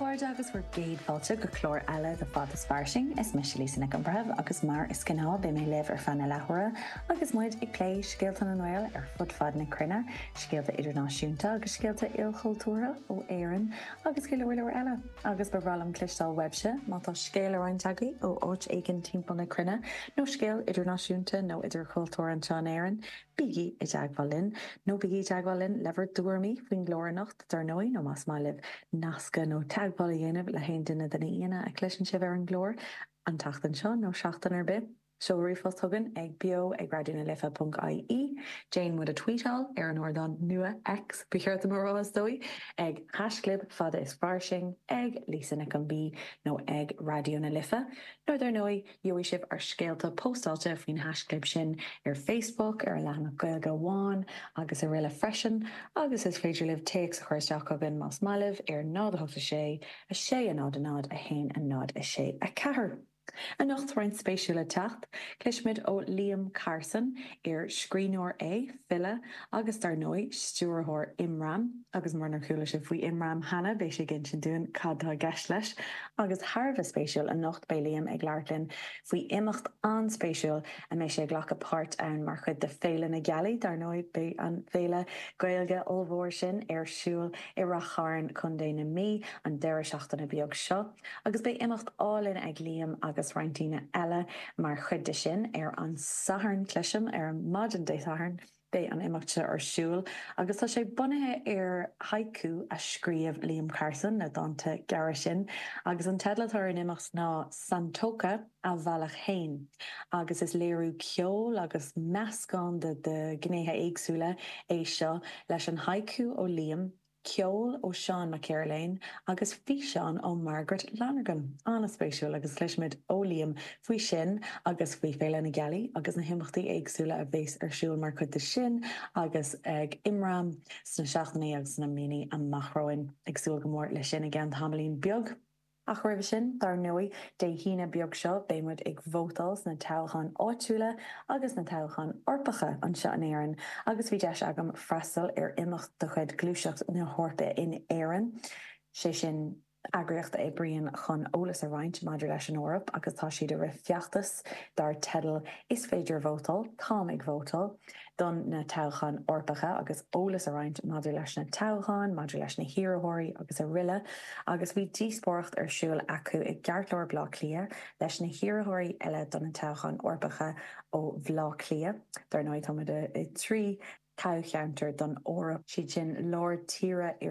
Clór agus bhar géad fáilte go clór eile de fad is farsing is me lísanna an breh agus mar is cinná be mé leh ar fanna lethra agus muid ag lé scéalta an Noil ar fud fad na crunne, scéalta idirnáisiúnta agus scéalta ilchultúra ó éireann agus go leir eile. Agus bhrálam clistáil webse má tá scéal aráin tagaí ó áit éigen timppla na crunne, nó scéal idirnáisiúnta nó idirchultúra an teán éireann, bígí i deagháilinn, nó bígí deagháilinn lever dúirmí faoin glóirnacht dar nói nó más má libh nasca nó teagháil dhéanamh le haon duine dana íana a cléisian sibh ar an glór an tachtan seo nó seachtain ar bith. So rifos tugan ag bio ag radionalifa.ie Jane mud a tweetal ar an ordan nua X beheart amorras dói ag hasclub fada is farsing ag lísanna an bí nó ag radionalifa. No dar nói joí sib ar scéalta postáte faoin hasclub sin ar Facebook ar lena goilga bháin agus a riile freisin agus is féidir libh takes a chuirteach agan más malibh ar nád a sé a nád a hain a nád a sé a cehar. A nacht rein spéisiúla techt, Cluismid ó Liam Carson ar scríneoir fille agus dar nói stúrthóir Imram agus marnar chuúla se faoi Imram Hanna béis sé gin sin dún cadtá geis leis agus Harbh spéisiúil a nacht bei Liam ag leirlinn faoi imimecht anspéisiúil a mé sé ghlacha páirt ann mar chud de féile na gealaí dar nói be an féile gailge olmhór sin ar siúil i racháin chun déana mí an deire seachtainna beag seo agus be imimecht álinn ag Liam agus reintíine eile mar chuide sin ar an saharn cluisiom ar an maidin dé saharn bé an imimeachta ar siúil agus tá sé bunathe ar haiku a scríomh Liam Carson na dáanta geara sin agus an tedlatar an imimecht ná Santoka a bhealach hain agus is léirú ceol agus meascán de gnéthe éagsúla é seo leis an haiku ó Liam Ceol ó Sean McCarlane agus fi Sean ó Margaret Lanagan an spéisiúil agus leismid ó Liam faoi sin agus faoi féile na gealaí agus na himachtaí éagsúla a bhés ar siúil mar chud de sin agus ag Imram sna seachtaí agus na mini an machróin agsúil go mór le sin agin hamalín beag. A chuirh sin dar nói dé hína beag seo béimid ag vótals na teilchan áitiúla agus na teilchan orpacha an seo an éireann agus bhí deis agam freistal ar imimecht do chuid glúiseacht na hórpa in éireann. Sé sin agriocht é brion chun ólas a roinnt maidir leis an órap agus tá siad a rih feachtas dar tedal is féidir vótal, tám ag vótal, don na teilchan orpacha agus ólas a roinnt maidir leis na teilchan, maidir leis na hiarthóirí agus a riille, agus bhí díospóracht ar siúil acu i gceartlóir blá clia leis na hiarthóirí eile don na teilchan orpacha ó bhlá clia. Dar nói tá i trí cowcheantar don órap siad sin Lord Tira